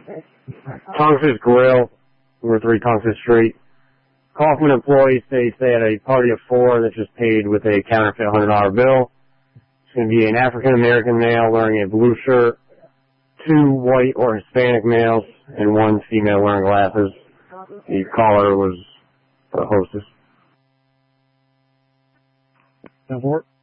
Tonks's Grill, number 3 Tonks's Street. Kaufman employees say they had a party of 4 that just paid with a counterfeit $100 bill. It's going to be an African-American male wearing a blue shirt, 2 white or Hispanic males, and 1 female wearing glasses. The caller was the hostess. 10-4.